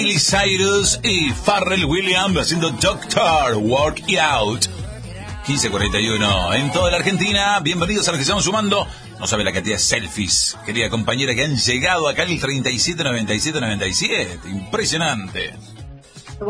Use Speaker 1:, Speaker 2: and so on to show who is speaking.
Speaker 1: Miley Cyrus y Pharrell Williams haciendo Doctor Work It Out. 15:41 en toda la Argentina. Bienvenidos a los que estamos sumando. No sabe la cantidad de selfies, querida compañera, que han llegado acá el 379797. Impresionante.